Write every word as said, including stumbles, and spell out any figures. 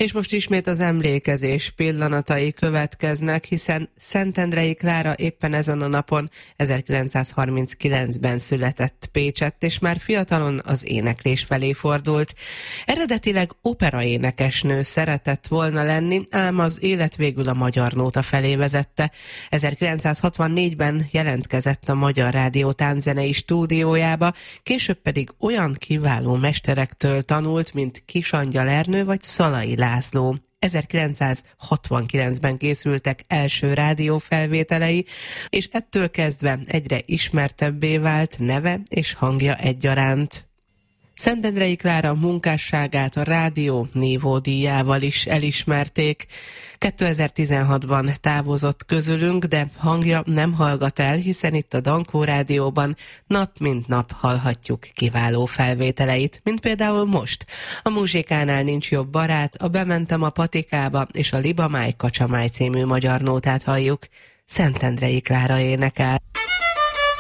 És most ismét az emlékezés pillanatai következnek, hiszen Szentendrei Klára éppen ezen a napon ezerkilencszázharminckilencben született Pécsett, és már fiatalon az éneklés felé fordult. Eredetileg operaénekesnő szeretett volna lenni, ám az élet végül a Magyar Nóta felé vezette. ezerkilencszázhatvannégyben jelentkezett a Magyar Rádió tánczenei stúdiójába, később pedig olyan kiváló mesterektől tanult, mint Kisangyal Ernő vagy Szalai László. ezerkilencszázhatvankilencben készültek első rádiófelvételei, és ettől kezdve egyre ismertebbé vált neve és hangja egyaránt. Szentendrei Klára munkásságát a Rádió Nívó díjával is elismerték. kétezer-tizenhatban távozott közülünk, de hangja nem hallgat el, hiszen itt a Dankó Rádióban nap mint nap hallhatjuk kiváló felvételeit, mint például most. A Muzsikánál nincs jobb barát, a Bementem a patikába és a Libamáj Kacsamáj című magyar nótát halljuk. Szentendrei Klára énekel.